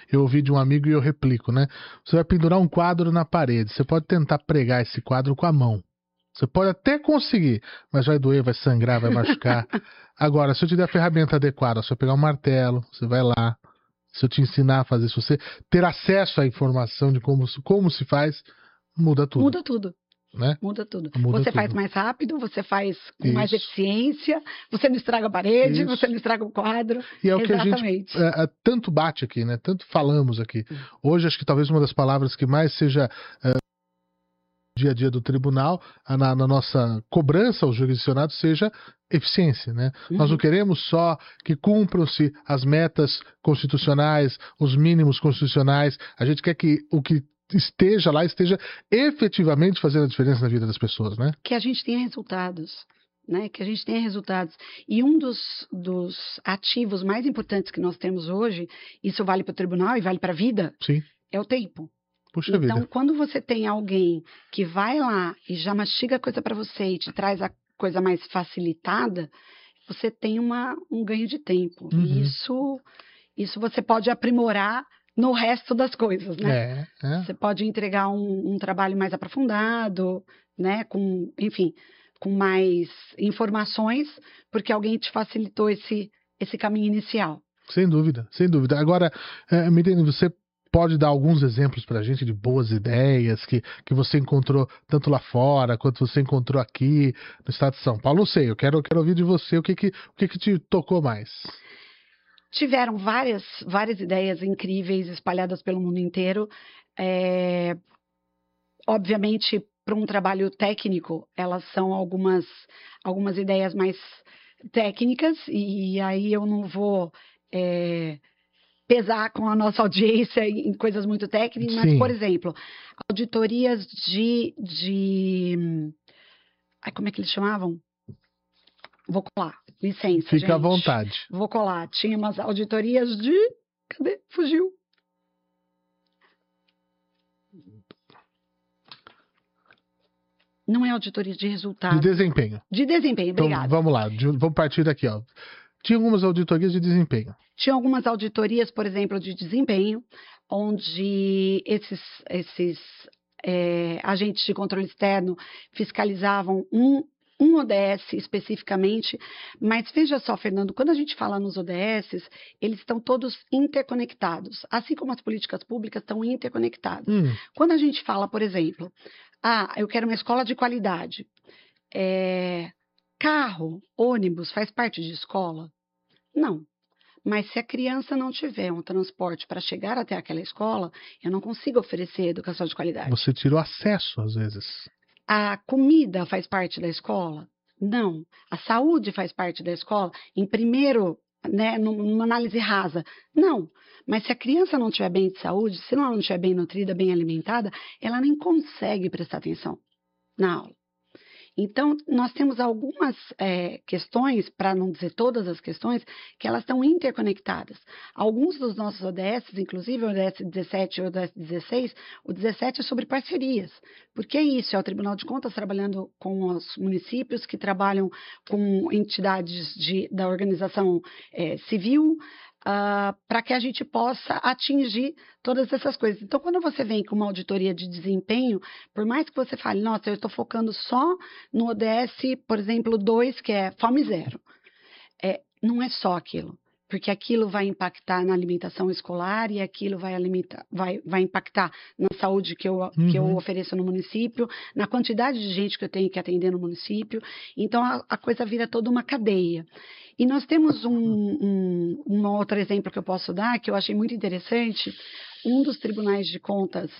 eu ouvi de um amigo e eu replico, né? Você vai pendurar um quadro na parede, você pode tentar pregar esse quadro com a mão. Você pode até conseguir, mas vai doer, vai sangrar, vai machucar. Agora, se eu te der a ferramenta adequada, você vai pegar um martelo, você vai lá. Se eu te ensinar a fazer, se você ter acesso à informação de como se faz, muda tudo. Muda tudo. Né? Muda tudo. Muda você tudo. faz mais rápido, você faz com mais Isso. eficiência, você não estraga a parede, Isso. você não estraga o quadro. E é o Exatamente. que a gente tanto bate aqui, né? Tanto falamos aqui. Hoje, acho que talvez uma das palavras que mais seja dia a dia do tribunal, na nossa cobrança aos jurisdicionados, seja eficiência, né? Nós não queremos só que cumpram-se as metas constitucionais, os mínimos constitucionais. A gente quer que o que esteja lá esteja efetivamente fazendo a diferença na vida das pessoas, né? Que a gente tenha resultados, né? Que a gente tenha resultados. E um dos ativos mais importantes que nós temos hoje, isso vale para o tribunal e vale para a vida, Sim. É o tempo. Puxa então, vida. quando você tem alguém que vai lá e já mastiga a coisa para você e te traz a coisa mais facilitada, você tem um ganho de tempo. E isso você pode aprimorar no resto das coisas, né? Você pode entregar um trabalho mais aprofundado, né? Enfim, com mais informações, porque alguém te facilitou esse caminho inicial. Sem dúvida, sem dúvida. Agora, Mirene, você pode dar alguns exemplos para a gente de boas ideias que você encontrou tanto lá fora quanto você encontrou aqui no estado de São Paulo? Não sei, eu quero ouvir de você o que te tocou mais. Tiveram várias ideias incríveis espalhadas pelo mundo inteiro. Obviamente, para um trabalho técnico, elas são algumas ideias mais técnicas, e aí eu não vou pesar com a nossa audiência em coisas muito técnicas, mas, por exemplo, auditorias Ai, como é que eles chamavam? Vou colar, licença, Fica gente. à vontade. Vou colar. Tinha umas auditorias de... Cadê? Fugiu. Não é auditoria de resultado. De desempenho. De desempenho, obrigada. Então, vamos lá, vamos partir daqui, ó. Tinha algumas auditorias de desempenho. Tinha algumas auditorias, por exemplo, de desempenho, onde esses agentes de controle externo fiscalizavam um ODS especificamente, mas veja só, Fernando, quando a gente fala nos ODSs, eles estão todos interconectados, assim como as políticas públicas estão interconectadas. Quando a gente fala, por exemplo, eu quero uma escola de qualidade, carro, ônibus, faz parte de escola? Não. Mas se a criança não tiver um transporte para chegar até aquela escola, eu não consigo oferecer educação de qualidade. Você tirou acesso, às vezes. A comida faz parte da escola? Não. A saúde faz parte da escola? Em primeiro, né, numa análise rasa? Não. Mas se a criança não estiver bem de saúde, se ela não estiver bem nutrida, bem alimentada, ela nem consegue prestar atenção na aula. Então, nós temos algumas questões, para não dizer todas as questões, que elas estão interconectadas. Alguns dos nossos ODS, inclusive o ODS 17 e o ODS 16, o 17 é sobre parcerias. Porque é isso, é o Tribunal de Contas trabalhando com os municípios que trabalham com entidades da organização civil, para que a gente possa atingir todas essas coisas. Então, quando você vem com uma auditoria de desempenho, por mais que você fale, nossa, eu estou focando só no ODS, por exemplo, 2, que é Fome Zero. Não é só aquilo, porque aquilo vai impactar na alimentação escolar e aquilo vai impactar na saúde que eu ofereço no município, na quantidade de gente que eu tenho que atender no município. Então, a coisa vira toda uma cadeia. E nós temos um outro exemplo que eu posso dar, que eu achei muito interessante. Um dos tribunais de contas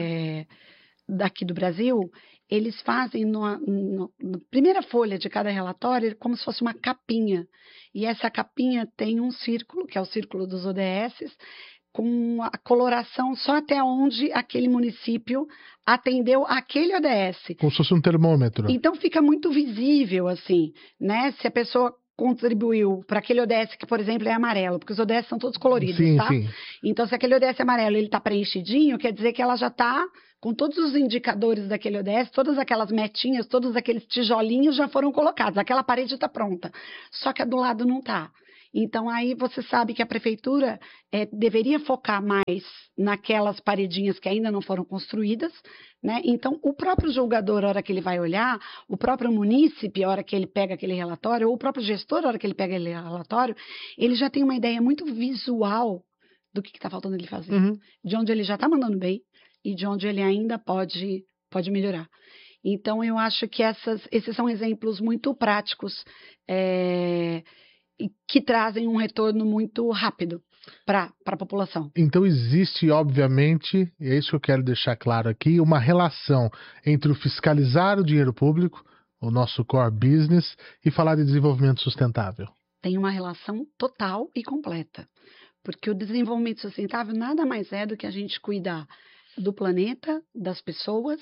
daqui do Brasil, eles fazem na primeira folha de cada relatório como se fosse uma capinha. E essa capinha tem um círculo, que é o círculo dos ODSs, com a coloração só até onde aquele município atendeu aquele ODS. Como se fosse um termômetro. Então fica muito visível, assim, né? Se a pessoa contribuiu para aquele ODS que, por exemplo, é amarelo, porque os ODS são todos coloridos, sim, tá? Sim. Então, se aquele ODS é amarelo e ele está preenchidinho, quer dizer que ela já está com todos os indicadores daquele ODS, todas aquelas metinhas, todos aqueles tijolinhos já foram colocados, aquela parede está pronta. Só que a do lado não está. Então, aí você sabe que a prefeitura deveria focar mais naquelas paredinhas que ainda não foram construídas, né? Então, o próprio julgador, a hora que ele vai olhar, o próprio munícipe, a hora que ele pega aquele relatório, ou o próprio gestor, a hora que ele pega aquele relatório, ele já tem uma ideia muito visual do que está faltando ele fazer, de onde ele já está mandando bem e de onde ele ainda pode melhorar. Então, eu acho que esses são exemplos muito práticos que trazem um retorno muito rápido para a população. Então existe, obviamente, e é isso que eu quero deixar claro aqui, uma relação entre o fiscalizar o dinheiro público, o nosso core business, e falar de desenvolvimento sustentável. Tem uma relação total e completa. Porque o desenvolvimento sustentável nada mais é do que a gente cuidar do planeta, das pessoas,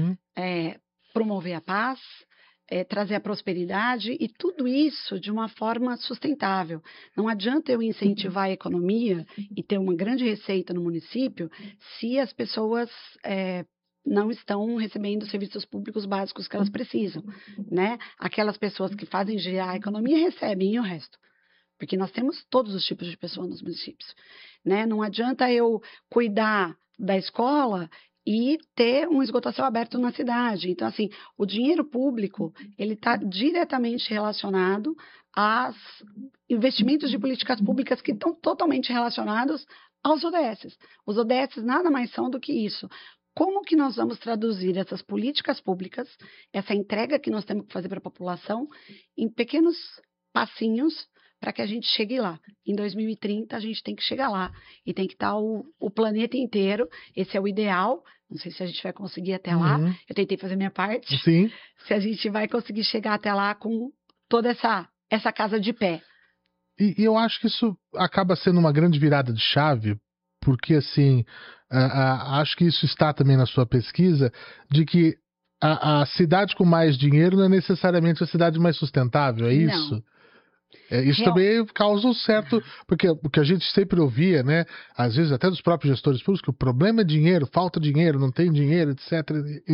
promover a paz, trazer a prosperidade e tudo isso de uma forma sustentável. Não adianta eu incentivar a economia e ter uma grande receita no município se as pessoas não estão recebendo os serviços públicos básicos que elas precisam, né? Aquelas pessoas que fazem girar a economia recebem e o resto. Porque nós temos todos os tipos de pessoas nos municípios, né? Não adianta eu cuidar da escola e ter uma esgotação aberta na cidade. Então, assim, o dinheiro público, ele está diretamente relacionado aos investimentos de políticas públicas que estão totalmente relacionados aos ODS. Os ODS nada mais são do que isso. Como que nós vamos traduzir essas políticas públicas, essa entrega que nós temos que fazer para a população, em pequenos passinhos, para que a gente chegue lá. Em 2030, a gente tem que chegar lá. E tem que estar o planeta inteiro. Esse é o ideal. Não sei se a gente vai conseguir até lá. Eu tentei fazer minha parte. Sim. Se a gente vai conseguir chegar até lá com toda essa casa de pé. E eu acho que isso acaba sendo uma grande virada de chave, porque, assim, acho que isso está também na sua pesquisa, de que a cidade com mais dinheiro não é necessariamente a cidade mais sustentável, é isso? Não. Isso também causa um certo... Porque o que a gente sempre ouvia, né? Às vezes até dos próprios gestores públicos, que o problema é dinheiro, falta dinheiro, não tem dinheiro, etc. E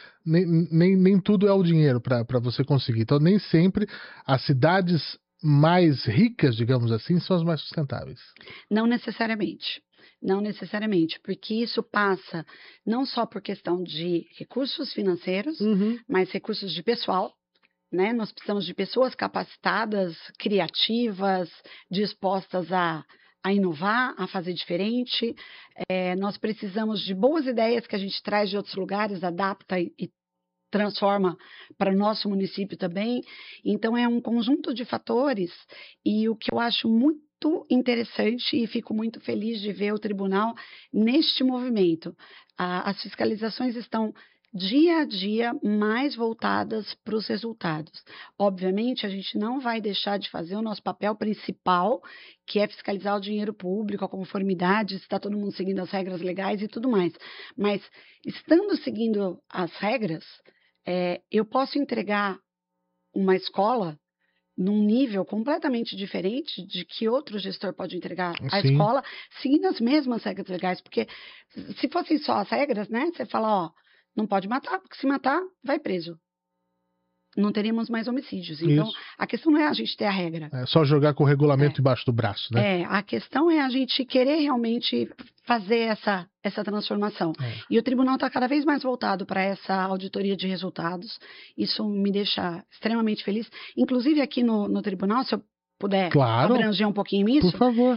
nem tudo é o dinheiro para você conseguir. Então, nem sempre as cidades mais ricas, digamos assim, são as mais sustentáveis. Não necessariamente. Não necessariamente, porque isso passa não só por questão de recursos financeiros, mas recursos de pessoal. Né? Nós precisamos de pessoas capacitadas, criativas, dispostas a inovar, a fazer diferente. Nós precisamos de boas ideias que a gente traz de outros lugares, adapta e transforma para o nosso município também. Então, é um conjunto de fatores. E o que eu acho muito interessante e fico muito feliz de ver o tribunal neste movimento. As fiscalizações estão dia a dia mais voltadas para os resultados. Obviamente, a gente não vai deixar de fazer o nosso papel principal, que é fiscalizar o dinheiro público, a conformidade, se está todo mundo seguindo as regras legais e tudo mais. Mas, estando seguindo as regras, eu posso entregar uma escola num nível completamente diferente de que outro gestor pode entregar a escola, seguindo as mesmas regras legais. Porque se fossem só as regras, né? Você fala, ó, não pode matar, porque se matar, vai preso. Não teríamos mais homicídios. Então, a questão não é a gente ter a regra. É só jogar com o regulamento embaixo do braço, né? A questão é a gente querer realmente fazer essa transformação. E o tribunal está cada vez mais voltado para essa auditoria de resultados. Isso me deixa extremamente feliz. Inclusive, aqui no tribunal, se eu puder abranger um pouquinho isso. Por favor.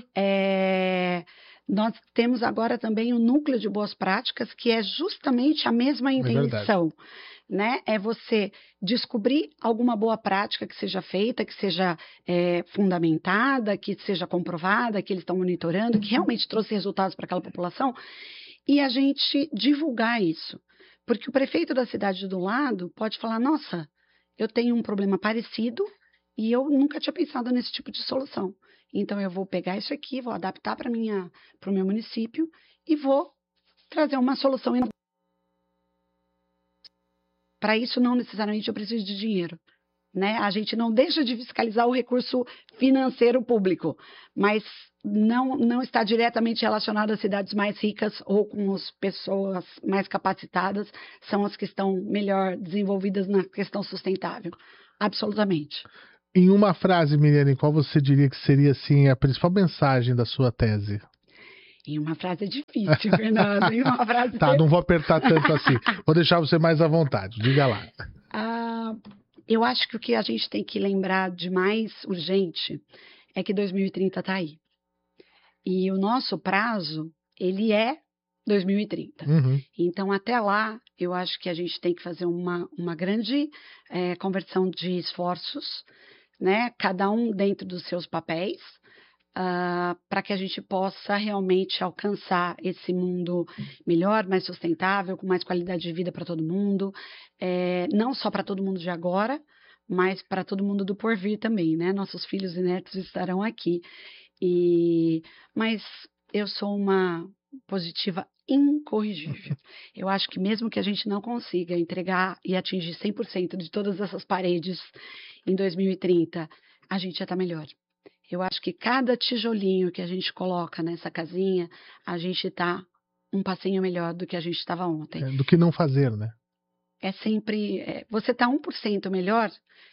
Nós temos agora também o núcleo de boas práticas, que é justamente a mesma intenção, né? É você descobrir alguma boa prática que seja feita, que seja fundamentada, que seja comprovada, que eles estão monitorando, que realmente trouxe resultados para aquela população, e a gente divulgar isso. Porque o prefeito da cidade do lado pode falar, nossa, eu tenho um problema parecido e eu nunca tinha pensado nesse tipo de solução. Então, eu vou pegar isso aqui, vou adaptar para o meu município e vou trazer uma solução. Para isso, não necessariamente eu preciso de dinheiro. Né? A gente não deixa de fiscalizar o recurso financeiro público, mas não está diretamente relacionado às cidades mais ricas ou com as pessoas mais capacitadas, são as que estão melhor desenvolvidas na questão sustentável. Absolutamente. Em uma frase, Miriane, qual você diria que seria assim a principal mensagem da sua tese? Em uma frase é difícil, Fernando. Em uma frase. Tá, não vou apertar tanto assim. Vou deixar você mais à vontade. Diga lá. Eu acho que o que a gente tem que lembrar de mais urgente é que 2030 está aí. E o nosso prazo, ele é 2030. Uhum. Então, até lá, eu acho que a gente tem que fazer uma grande conversão de esforços, né? Cada um dentro dos seus papéis, para que a gente possa realmente alcançar esse mundo melhor, mais sustentável, com mais qualidade de vida para todo mundo, não só para todo mundo de agora, mas para todo mundo do porvir também, né? Nossos filhos e netos estarão aqui. Mas eu sou uma positiva incorrigível. Eu acho que mesmo que a gente não consiga entregar e atingir 100% de todas essas paredes em 2030, a gente já está melhor. Eu acho que cada tijolinho que a gente coloca nessa casinha, a gente está um passinho melhor do que a gente estava ontem. Do que não fazer, né? É sempre... você está 1% melhor,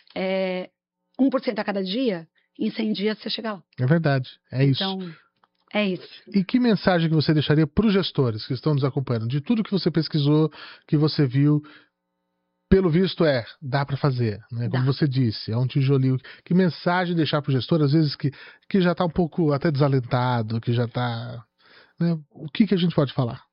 1% a cada dia, em 100 dias você chega lá. É verdade, é isso. Então, é isso. E que mensagem que você deixaria para os gestores que estão nos acompanhando? De tudo que você pesquisou, que você viu, pelo visto dá para fazer, né? Como você disse, é um tijolinho. Que mensagem deixar para o gestor, às vezes que já está um pouco até desalentado, que já está... Né? O que a gente pode falar?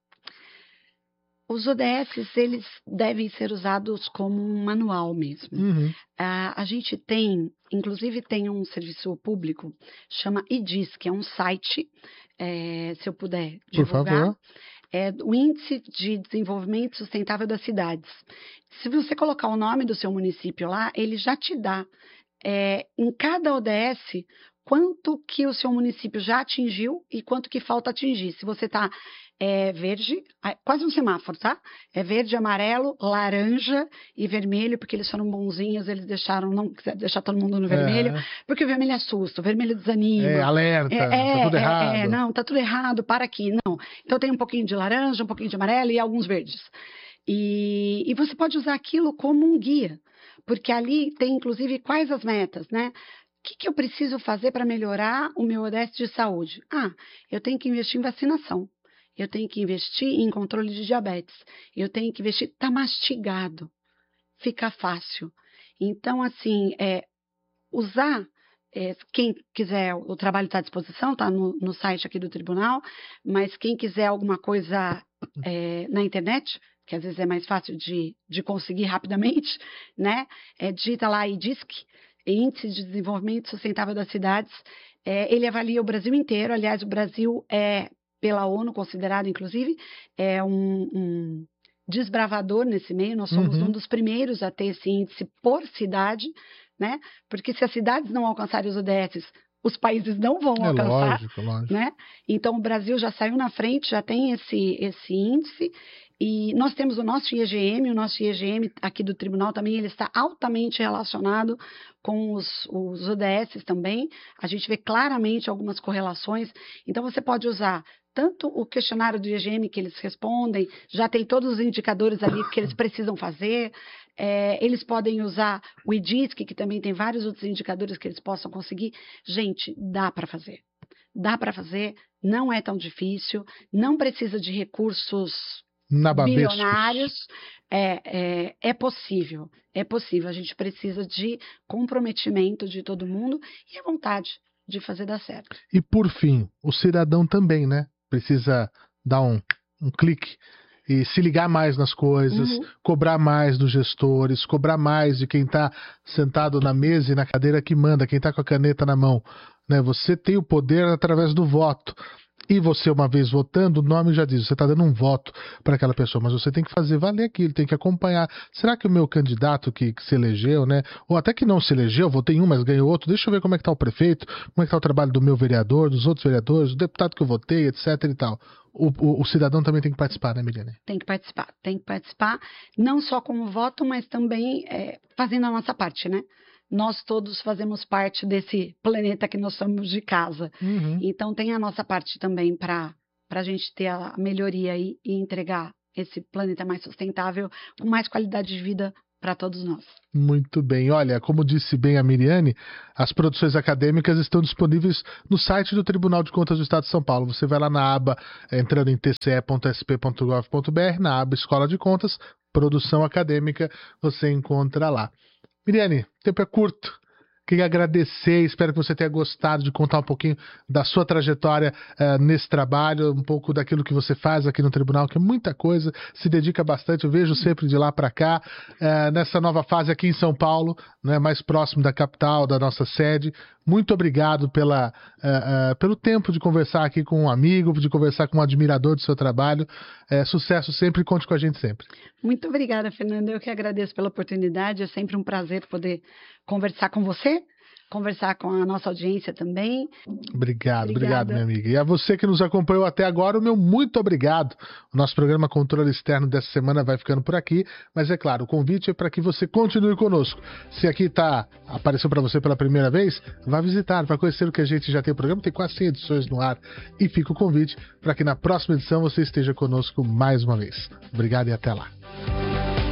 Os ODS, eles devem ser usados como um manual mesmo. Uhum. A gente tem, inclusive tem um serviço público, chama IDIS, que é um site, se eu puder divulgar. Por favor. É o Índice de Desenvolvimento Sustentável das Cidades. Se você colocar o nome do seu município lá, ele já te dá, em cada ODS, quanto que o seu município já atingiu e quanto que falta atingir. Se você está verde, quase um semáforo, tá? É verde, amarelo, laranja e vermelho, porque eles foram bonzinhos, eles não quiseram deixar todo mundo no vermelho, porque o vermelho assusta, o vermelho desanima. Alerta, tá tudo errado. Não, tá tudo errado, para aqui, não. Então tem um pouquinho de laranja, um pouquinho de amarelo e alguns verdes. E você pode usar aquilo como um guia, porque ali tem, inclusive, quais as metas, né? O que eu preciso fazer para melhorar o meu ODS de saúde? Eu tenho que investir em vacinação. Eu tenho que investir em controle de diabetes. Eu tenho que investir... Está mastigado. Fica fácil. Então, assim, usar... quem quiser, o trabalho está à disposição, está no site aqui do tribunal, mas quem quiser alguma coisa na internet, que às vezes é mais fácil de conseguir rapidamente, né? Digita lá IDISC, Índice de Desenvolvimento Sustentável das Cidades. Ele avalia o Brasil inteiro. Aliás, o Brasil pela ONU, considerado, inclusive, um desbravador nesse meio. Nós somos um dos primeiros a ter esse índice por cidade, né? Porque se as cidades não alcançarem os ODS, os países não vão alcançar. Lógico. Né? Então, o Brasil já saiu na frente, já tem esse índice. E nós temos o nosso IEGM aqui do tribunal também, ele está altamente relacionado com os ODS também. A gente vê claramente algumas correlações. Então, você pode usar tanto o questionário do IEGM que eles respondem, já tem todos os indicadores ali que eles precisam fazer. Eles podem usar o IDISC, que também tem vários outros indicadores que eles possam conseguir. Gente, dá para fazer. Dá para fazer, não é tão difícil, não precisa de recursos bilionários. É possível. A gente precisa de comprometimento de todo mundo e a vontade de fazer dar certo. E por fim, o cidadão também, né? Precisa dar um clique e se ligar mais nas coisas, cobrar mais dos gestores, cobrar mais de quem está sentado na mesa e na cadeira que manda, quem está com a caneta na mão. Né? Você tem o poder através do voto. E você, uma vez votando, o nome já diz, você está dando um voto para aquela pessoa, mas você tem que fazer valer aquilo, tem que acompanhar. Será que o meu candidato que se elegeu, né? Ou até que não se elegeu, votei em um, mas ganhou outro, deixa eu ver como é que está o prefeito, como é que está o trabalho do meu vereador, dos outros vereadores, do deputado que eu votei, etc e tal. O cidadão também tem que participar, né, Miriane? Tem que participar, não só como voto, mas também fazendo a nossa parte, né? Nós todos fazemos parte desse planeta que nós somos de casa. Então tem a nossa parte também para a gente ter a melhoria aí e entregar esse planeta mais sustentável, com mais qualidade de vida para todos nós. Muito bem. Olha, como disse bem a Miriane, as produções acadêmicas estão disponíveis no site do Tribunal de Contas do Estado de São Paulo. Você vai lá na aba, entrando em tce.sp.gov.br, na aba Escola de Contas, Produção Acadêmica, você encontra lá. Miriane, o tempo é curto. Queria agradecer, espero que você tenha gostado de contar um pouquinho da sua trajetória nesse trabalho, um pouco daquilo que você faz aqui no tribunal, que é muita coisa, se dedica bastante, eu vejo sempre de lá para cá, nessa nova fase aqui em São Paulo, né, mais próximo da capital, da nossa sede. Muito obrigado pelo tempo de conversar aqui com um amigo, de conversar com um admirador do seu trabalho. Sucesso sempre, conte com a gente sempre. Muito obrigada, Fernanda. Eu que agradeço pela oportunidade. É sempre um prazer poder conversar com você, conversar com a nossa audiência também. Obrigado, minha amiga. E a você que nos acompanhou até agora, o meu muito obrigado. O nosso programa Controle Externo dessa semana vai ficando por aqui, mas é claro, o convite é para que você continue conosco. Se aqui apareceu para você pela primeira vez, vá visitar, vá conhecer o que a gente já tem. O programa tem quase 100 edições no ar e fica o convite para que na próxima edição você esteja conosco mais uma vez. Obrigado e até lá.